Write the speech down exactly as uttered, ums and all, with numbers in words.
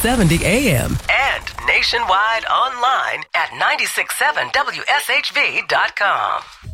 seventy A M. And nationwide online at nine six seven W S H V dot com.